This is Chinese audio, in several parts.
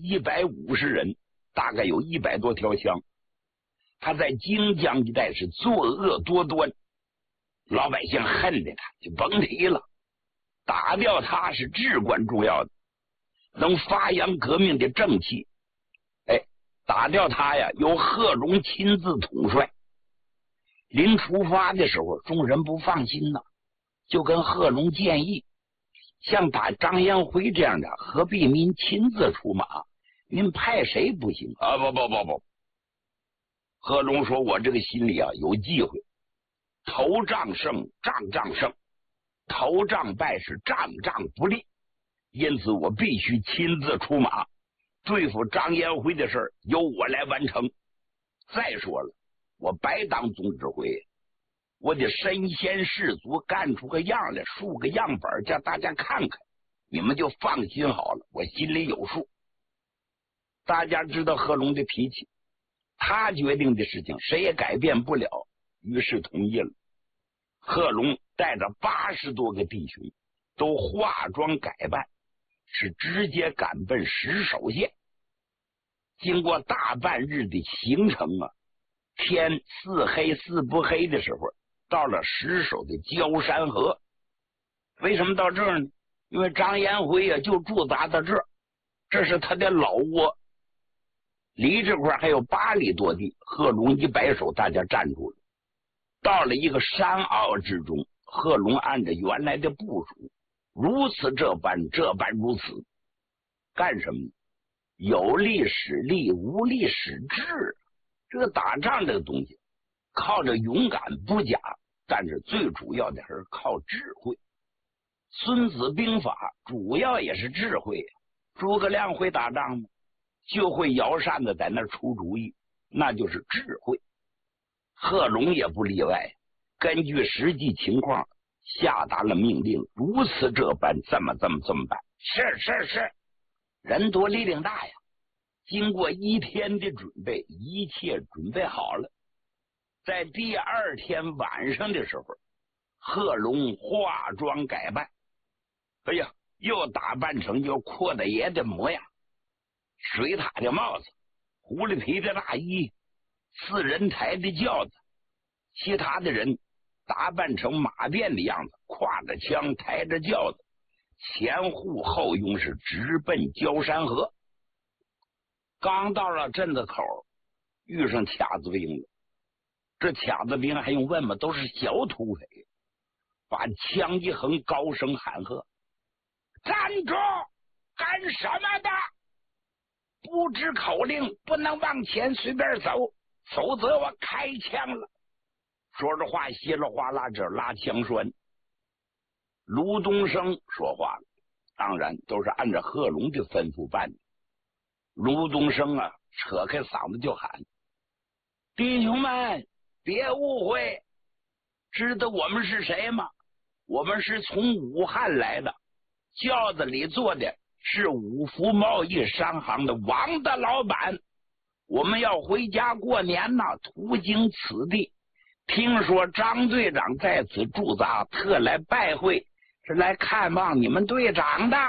150人，大概有100多条枪。他在荆江一带是作恶多端，老百姓恨的他就甭提了。打掉他是至关重要的，能发扬革命的正气。打掉他呀，由贺龙亲自统帅。临出发的时候，众人不放心呐，就跟贺龙建议，像打张延辉这样的，何必您亲自出马？您派谁不行啊？不。贺龙说：“我这个心里啊有忌讳，头仗胜，仗仗胜；头仗败是仗仗不利，因此我必须亲自出马，对付张延辉的事儿由我来完成。再说了，我白当总指挥，我得身先士卒，干出个样来，竖个样板，叫大家看看，你们就放心好了，我心里有数。”大家知道贺龙的脾气，他决定的事情谁也改变不了，于是同意了。贺龙带着80多个弟兄都化妆改扮，是直接赶奔石首县。经过大半日的行程啊，天似黑似不黑的时候，到了石首的焦山河。为什么到这儿呢？因为张延辉啊就驻扎到这儿，这是他的老窝，离这块还有8里多地。贺龙一摆手，大家站住了。到了一个山坳之中，贺龙按照原来的部署，如此这般如此。干什么呢？有力使力，无力使智。这个打仗这个东西靠着勇敢不假，但是最主要的还是靠智慧。孙子兵法主要也是智慧。诸葛亮会打仗吗？就会摇扇子在那出主意，那就是智慧。贺龙也不例外，根据实际情况下达了命令，如此这般，这么办。是，人多力量大呀。经过1天的准备，一切准备好了。在第2天晚上的时候，贺龙化妆改扮，又打扮成叫阔大爷的模样，水獭的帽子，狐狸皮的大衣，4人抬的轿子。其他的人打扮成马便的样子，挎着枪，抬着轿子，前呼后拥，是直奔焦山河。刚到了镇子口，遇上卡子兵了。这卡子兵还用问吗？都是小土匪，把枪一横，高声喊喝：“站住！干什么的？不知口令，不能往前随便走，否则我开枪了。”说着话，稀里哗啦这拉枪栓。卢东升说话了，当然都是按照贺龙的吩咐办的。卢东升啊，扯开嗓子就喊：“弟兄们，别误会，知道我们是谁吗？我们是从武汉来的，轿子里坐的是五福贸易商行的王大老板，我们要回家过年呢，途经此地，听说张队长在此驻扎，特来拜会，是来看望你们队长的。”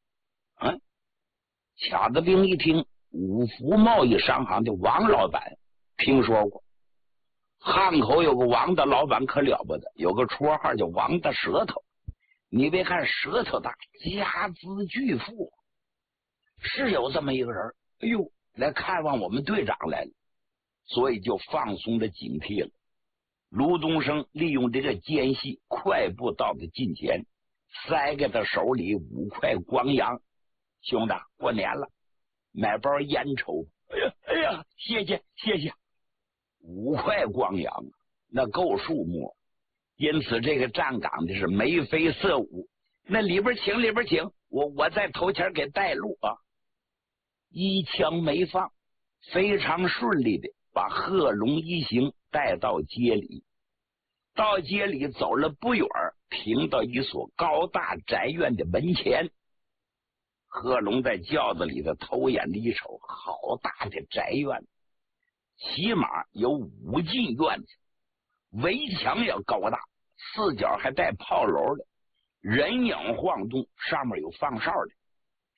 卡子兵一听，五福贸易商行的王老板听说过，汉口有个王大老板可了不得，有个绰号叫王大舌头。你别看舌头大，家资巨富，是有这么一个人。来看望我们队长来了，所以就放松了警惕了。卢东升利用这个间隙，快步到他近前，塞给他手里5块光洋：“兄弟，过年了，买包烟抽。”哎呀，谢谢。5块光洋，那够数目，因此这个站岗的是眉飞色舞。那里边请，我在头前给带路啊。一枪没放，非常顺利的把贺龙一行带到街里。到街里走了不远，停到一所高大宅院的门前。贺龙在轿子里头偷眼的一瞅，好大的宅院，起码有5进院子，围墙也高大，4角还带炮楼的，人影晃动，上面有放哨的，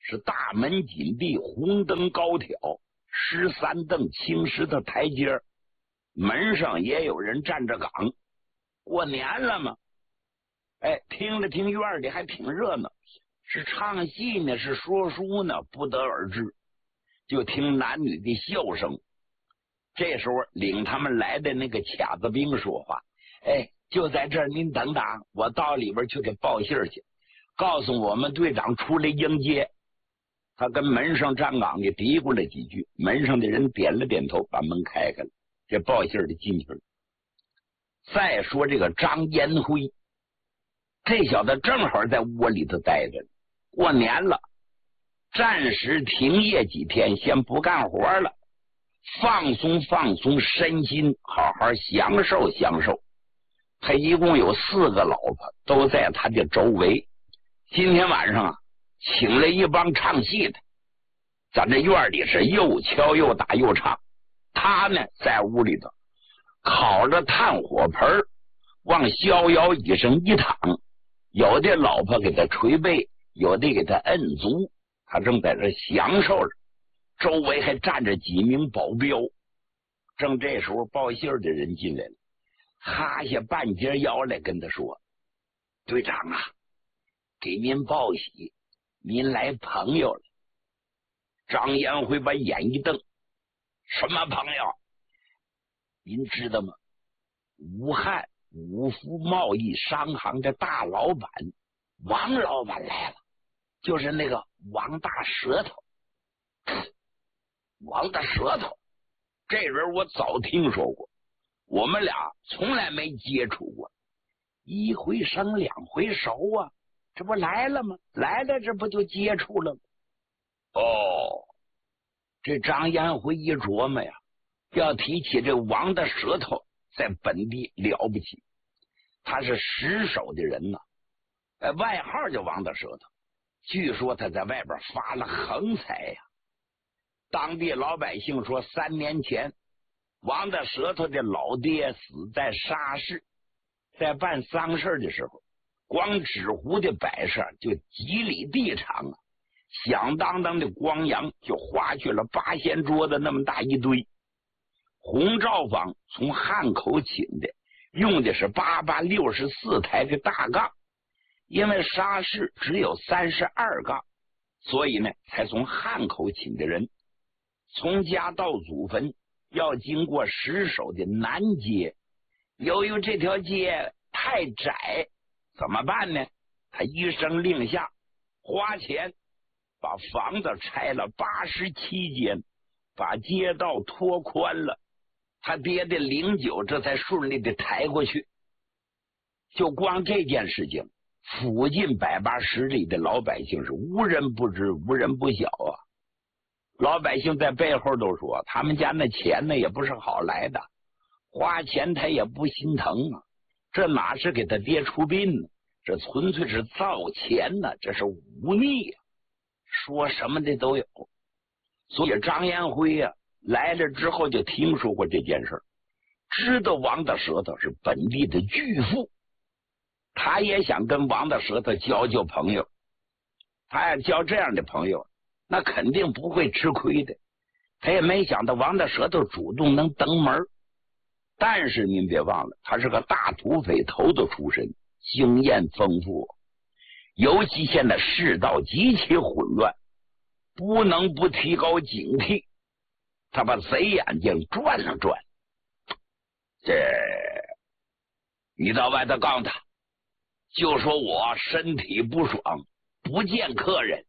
是大门紧闭，红灯高挑，13蹬青石的台阶，门上也有人站着岗。过年了嘛，哎，听了听院里还挺热闹，是唱戏呢，是说书呢，不得而知。就听男女的笑声。这时候领他们来的那个卡子兵说话：“哎，就在这儿，您等等，我到里边去给报信去，告诉我们队长出来迎接。”他跟门上站岗的嘀咕了几句，门上的人点了点头，把门开开了。这报信的进去了。再说这个张延辉，这小子正好在窝里头待着，过年了，暂时停业几天，先不干活了，放松放松身心，好好享受享受。他一共有4个老婆，都在他的周围。今天晚上啊，请了一帮唱戏的，咱这院里是又敲又打又唱。他呢，在屋里头烤着炭火盆，往逍遥椅上一躺，有的老婆给他捶背，有的给他摁足，他正在这享受着。周围还站着几名保镖。正这时候，报信的人进来了，哈下半截腰来跟他说：“队长啊，给您报喜，您来朋友了。”张延辉把眼一瞪：“什么朋友？您知道吗？武汉五福贸易商行的大老板王老板来了，就是那个王大舌头。”王大舌头这人我早听说过，我们俩从来没接触过，一回生2回熟啊，这不来了吗？来了，这不就接触了吗？哦，这张延辉一琢磨呀，要提起这王大舌头，在本地了不起，他是10手的人呐，外号叫王大舌头。据说他在外边发了横财呀。当地老百姓说，3年前王大舌头的老爹死在沙市，在办丧事的时候，光纸糊的摆设就几里地长啊，响当当的光洋就花去了8仙桌的那么大一堆。红照坊从汉口请的，用的是8864台的大杠，因为沙市只有32杠，所以呢才从汉口请的人。从家到祖坟要经过10手的南街，由于这条街太窄，怎么办呢？他一声令下，花钱把房子拆了87间，把街道拓宽了，他爹的09这才顺利的抬过去。就光这件事情，附近180里的老百姓是无人不知，无人不晓啊。老百姓在背后都说，他们家那钱呢也不是好来的，花钱他也不心疼啊，这哪是给他爹出殡呢？这纯粹是造钱呢，这是忤逆啊，说什么的都有。所以张延辉啊来了之后就听说过这件事，知道王大舌头是本地的巨富，他也想跟王大舌头交交朋友。他要交这样的朋友，那肯定不会吃亏的。他也没想到王大舌头主动能登门，但是您别忘了，他是个大土匪头子出身，经验丰富，尤其现在世道极其混乱，不能不提高警惕。他把贼眼睛转了转，你到外头告诉他，就说我身体不爽，不见客人。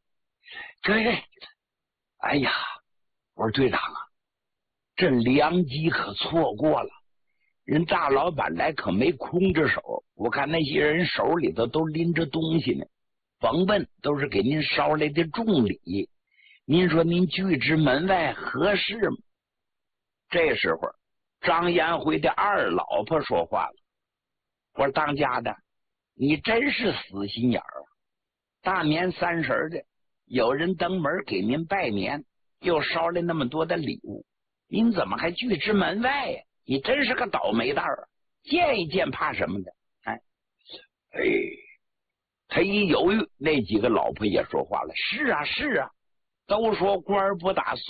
哎呀，我说队长啊，这良机可错过了，人大老板来可没空着手，我看那些人手里头都拎着东西呢，甭问，都是给您捎来的重礼，您说您拒之门外合适吗？这时候张延辉的二老婆说话了，我说当家的，你真是死心眼儿，大年30的有人登门给您拜年，又捎来那么多的礼物，您怎么还拒之门外呀？你真是个倒霉蛋儿，见一见怕什么的？ 他一犹豫，那几个老婆也说话了：“是啊，是啊，都说官不大，